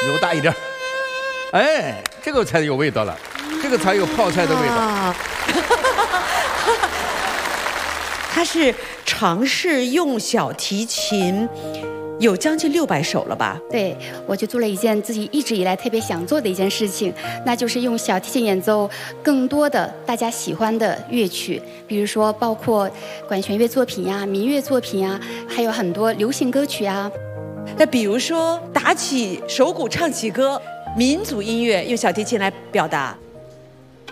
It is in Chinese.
揉大一点。哎，这个才有味道了，这个才有泡菜的味道。 他是尝试用小提琴，有将近600首了吧？ 对，我就做了一件自己一直以来特别想做的一件事情，那就是用小提琴演奏更多的大家喜欢的乐曲，比如说包括管弦乐作品呀、民乐作品呀，还有很多流行歌曲啊。 那比如说打起手鼓唱起歌，民族音乐用小提琴来表达。